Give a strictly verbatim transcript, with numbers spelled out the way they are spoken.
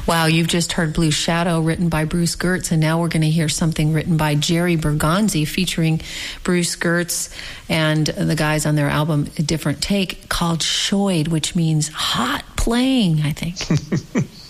Wow, you've just heard Blue Shadow, written by Bruce Gertz, and now we're going to hear something written by Jerry Bergonzi featuring Bruce Gertz and the guys on their album A Different Take, called Shoid, which means hot playing, I think.